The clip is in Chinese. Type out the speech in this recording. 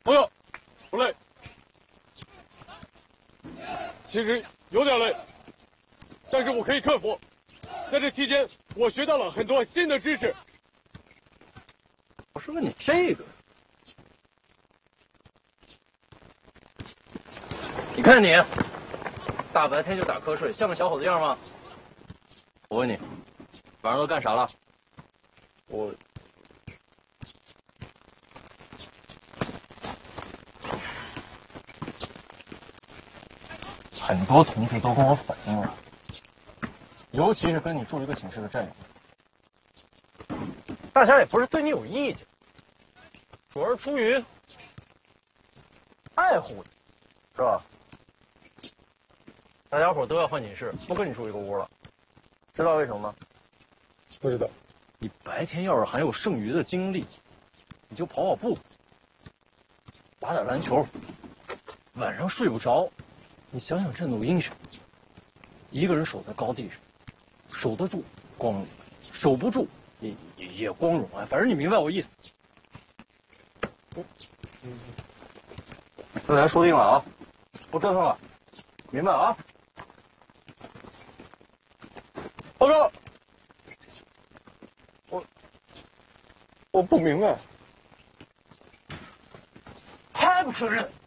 朋友，不累。其实有点累，但是我可以克服。在这期间，我学到了很多新的知识。 我是问你这个，你看你，大白天就打瞌睡，像个小伙子样吗？我问你，晚上都干啥了？ 我很多同学都跟我反映了，尤其是跟你住一个寝室的战友，大家也不是对你有意见，主要是出于爱护你，是吧？大家伙都要换寝室，不跟你住一个屋了，知道为什么吗？ 不知道。 你白天要是还有剩余的精力，你就跑跑步，打打篮球，晚上睡不着。你想想战斗英雄，一个人守在高地上，守得住光荣，守不住也光荣啊。反正你明白我意思。大家说定了啊，不折腾了，明白啊？ 报告，我不明白， 还不承认？